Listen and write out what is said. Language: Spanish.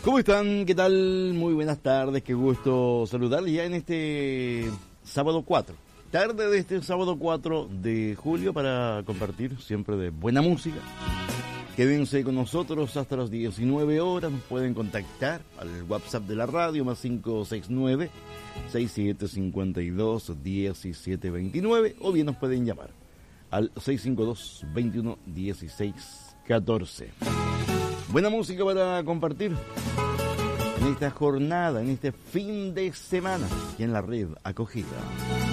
¿Cómo están? ¿Qué tal? Muy buenas tardes, qué gusto saludarles ya en este sábado 4. Tarde de este sábado 4 de julio para compartir siempre de buena música. Quédense con nosotros hasta las 19 horas. Nos pueden contactar al WhatsApp de la radio más 569-6752-1729 o bien nos pueden llamar al 652-2116-14. Buena música para compartir en esta jornada, en este fin de semana y en la red acogida.